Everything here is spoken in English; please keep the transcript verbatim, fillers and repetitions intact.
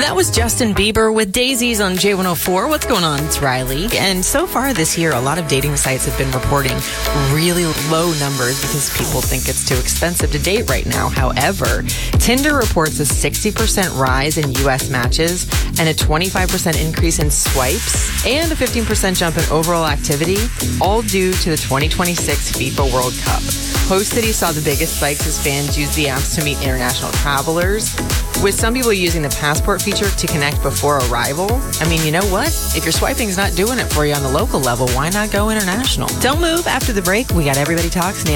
That was Justin Bieber with Daisies on J one oh four. What's going on? It's Riley. And so far this year, a lot of dating sites have been reporting really low numbers because people think it's too expensive to date right now. However, Tinder reports a sixty percent rise in U S matches and a twenty-five percent increase in swipes and a fifteen percent jump in overall activity, all due to the twenty twenty-six FIFA World Cup. Host City saw the biggest spikes as fans used the apps to meet international travelers, with some people using the passport feature to connect before arrival. I mean, you know what? If your swiping's not doing it for you on the local level, why not go international? Don't move. After the break, we got Everybody Talks.